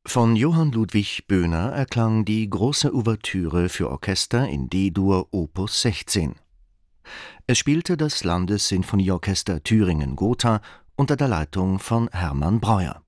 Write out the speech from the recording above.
Von Johann Ludwig Böhner erklang die große Ouvertüre für Orchester in D-Dur Opus 16. Es spielte das Landessinfonieorchester Thüringen-Gotha unter der Leitung von Hermann Breuer.